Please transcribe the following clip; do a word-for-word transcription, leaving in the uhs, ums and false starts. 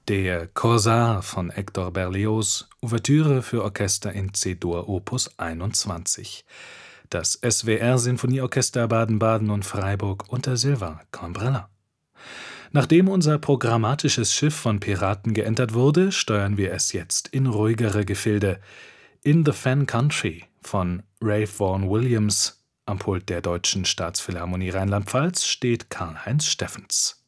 Der Corsair von Hector Berlioz, Ouvertüre für Orchester in C-Dur Opus einundzwanzig. Das S W R-Sinfonieorchester Baden-Baden und Freiburg unter Sylvain Cambrella. Nachdem unser programmatisches Schiff von Piraten geentert wurde, steuern wir es jetzt in ruhigere Gefilde. In the Fen Country von Ralph Vaughan Williams. Am Pult der Deutschen Staatsphilharmonie Rheinland-Pfalz steht Karl-Heinz Steffens.